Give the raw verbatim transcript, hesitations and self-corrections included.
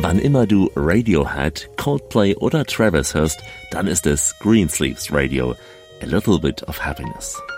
Wann immer du Radiohead, Coldplay oder Travis hörst, dann ist es Greensleeves Radio. A little bit of happiness.